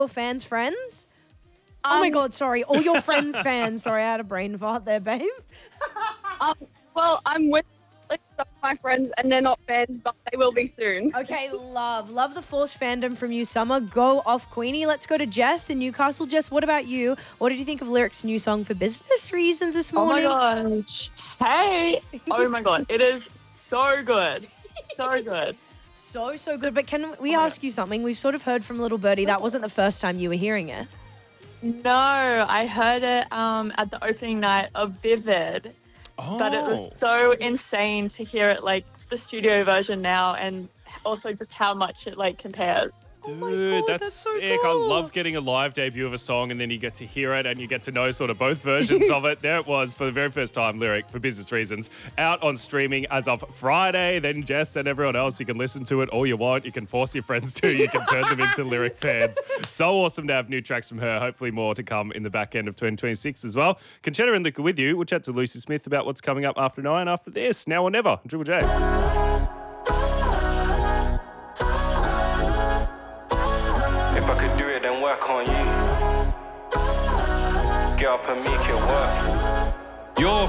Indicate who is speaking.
Speaker 1: your fans' friends? Oh my God, sorry. All your friends' fans. Sorry, I had a brain fart there, babe.
Speaker 2: Well, I'm with like some of my friends, and they're not fans, but they will be soon.
Speaker 1: Okay, love the forced fandom from you, Summer. Go off, Queenie. Let's go to Jess in Newcastle. Jess, what about you? What did you think of Lyric's new song for business reasons this morning?
Speaker 3: Oh my gosh. Hey. Oh my God. It is so good. So good.
Speaker 1: So good. But can we ask you something? We've sort of heard from Little Birdie that wasn't the first time you were hearing it.
Speaker 3: No, I heard it at the opening night of Vivid.
Speaker 4: Oh.
Speaker 3: But it was so insane to hear it like the studio version now, and also just how much it like compares.
Speaker 4: Dude, that's
Speaker 1: so
Speaker 4: sick.
Speaker 1: cool.
Speaker 4: I love getting a live debut of a song and then you get to hear it and you get to know sort of both versions of it. There it was for the very first time, Lyric, for business reasons, out on streaming as of Friday. Then Jess and everyone else, you can listen to it all you want. You can force your friends to. You can turn them into Lyric fans. So awesome to have new tracks from her. Hopefully more to come in the back end of 2026 as well. Conchetta and Luca with you. We'll chat to Lucy Smith about what's coming up after 9 after this. Now or never. Triple J.
Speaker 5: If I could do it, then work on you. Get up and make it work.
Speaker 6: Yo,